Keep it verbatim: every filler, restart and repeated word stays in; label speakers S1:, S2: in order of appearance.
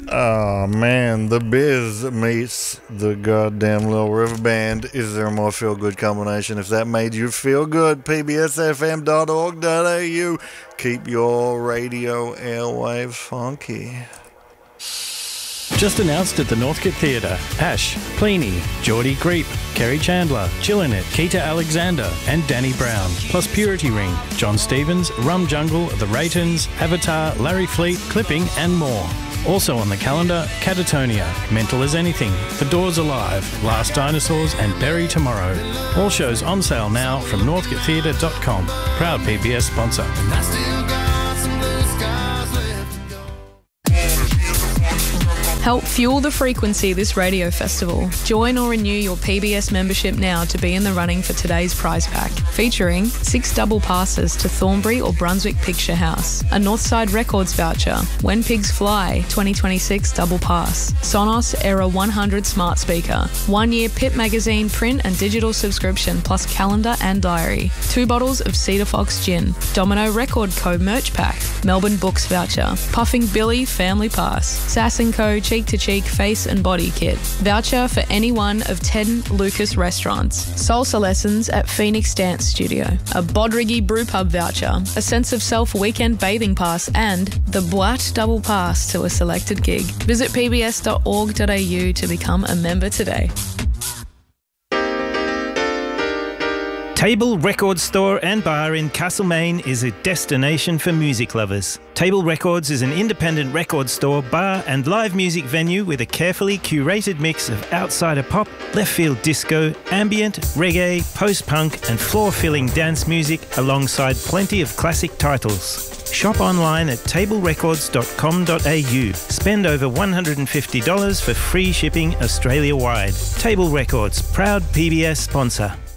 S1: Oh man, the Biz meets the goddamn Little River Band. Is there a more feel good combination? If that made you feel good, p b s f m dot org dot a u. Keep your radio airwaves funky.
S2: Just announced at the Northcote Theatre, Ash, Pliny, Geordie Greep, Kerry Chandler, Chillinet, Keita Alexander and Danny Brown, plus Purity Ring, John Stevens, Rum Jungle, The Raytons, Avatar, Larry Fleet, Clipping and more. Also on the calendar, Catatonia, Mental as Anything, The Doors Alive, Last Dinosaurs and Bury Tomorrow. All shows on sale now from northcote theatre dot com. Proud P B S sponsor.
S3: Help fuel the frequency this radio festival. Join or renew your P B S membership now to be in the running for today's prize pack, featuring six double passes to Thornbury or Brunswick Picture House, a Northside Records voucher, When Pigs Fly twenty twenty-six double pass, Sonos Era one hundred smart speaker, one year Pip Magazine print and digital subscription plus calendar and diary, two bottles of Cedar Fox gin, Domino Record Co merch pack, Melbourne Books voucher, Puffing Billy family pass, Sass and Co cheek to cheek face and body kit, voucher for any one of ten Lucas restaurants, salsa lessons at Phoenix Dance Studio, a Bodrigi Brew Pub voucher, a Sense of Self weekend bathing pass and the Boite double pass to a selected gig. Visit p b s dot org dot a u to become a member today.
S4: Table Record Store and Bar in Castlemaine is a destination for music lovers. Table Records is an independent record store, bar and live music venue with a carefully curated mix of outsider pop, left-field disco, ambient, reggae, post-punk and floor-filling dance music alongside plenty of classic titles. Shop online at table records dot com dot a u. Spend over one hundred fifty dollars for free shipping Australia-wide. Table Records, proud P B S sponsor.